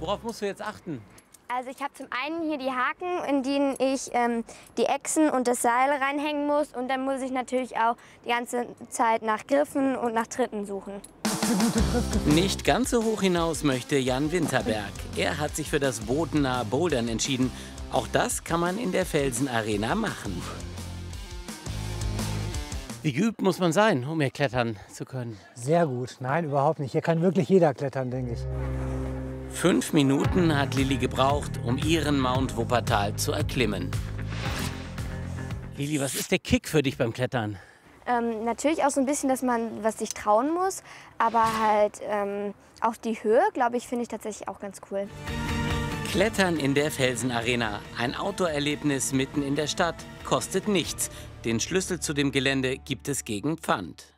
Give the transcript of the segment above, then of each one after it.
Worauf musst du jetzt achten? Also ich habe zum einen hier die Haken, in denen ich die Echsen und das Seil reinhängen muss. Und dann muss ich natürlich auch die ganze Zeit nach Griffen und nach Tritten suchen. Nicht ganz so hoch hinaus möchte Jan Winterberg. Er hat sich für das bodennahe Bouldern entschieden. Auch das kann man in der Felsenarena machen. Wie geübt muss man sein, um hier klettern zu können? Sehr gut. Nein, überhaupt nicht. Hier kann wirklich jeder klettern, denke ich. 5 Minuten hat Lilly gebraucht, um ihren Mount Wuppertal zu erklimmen. Lilly, was ist der Kick für dich beim Klettern? Natürlich auch so ein bisschen, dass man was sich trauen muss. Aber halt auch die Höhe, glaube ich, finde ich tatsächlich auch ganz cool. Klettern in der Felsenarena. Ein Outdoor-Erlebnis mitten in der Stadt. Kostet nichts. Den Schlüssel zu dem Gelände gibt es gegen Pfand.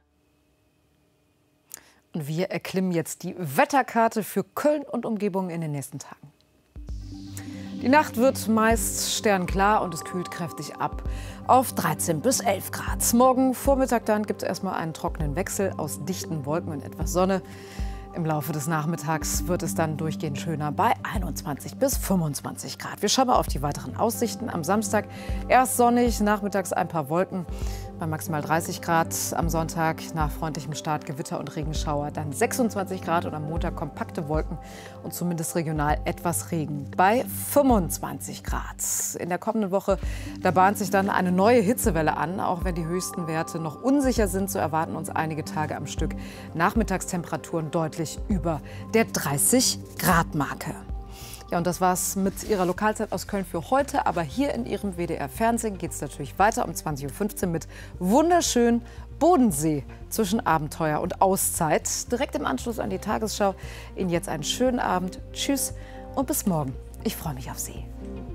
Und wir erklimmen jetzt die Wetterkarte für Köln und Umgebung in den nächsten Tagen. Die Nacht wird meist sternklar und es kühlt kräftig ab auf 13 bis 11 Grad. Morgen Vormittag dann gibt es erstmal einen trockenen Wechsel aus dichten Wolken und etwas Sonne. Im Laufe des Nachmittags wird es dann durchgehend schöner bei 21 bis 25 Grad. Wir schauen mal auf die weiteren Aussichten. Am Samstag erst sonnig, nachmittags ein paar Wolken bei maximal 30 Grad. Am Sonntag nach freundlichem Start Gewitter und Regenschauer dann 26 Grad und am Montag kompakte Wolken und zumindest regional etwas Regen bei 25 Grad. In der kommenden Woche, da bahnt sich dann eine neue Hitzewelle an. Auch wenn die höchsten Werte noch unsicher sind, so erwarten uns einige Tage am Stück Nachmittagstemperaturen deutlich über der 30-Grad-Marke. Ja, und das war's mit Ihrer Lokalzeit aus Köln für heute. Aber hier in Ihrem WDR-Fernsehen geht es natürlich weiter um 20:15 Uhr mit wunderschön Bodensee zwischen Abenteuer und Auszeit. Direkt im Anschluss an die Tagesschau. Ihnen jetzt einen schönen Abend. Tschüss und bis morgen. Ich freue mich auf Sie.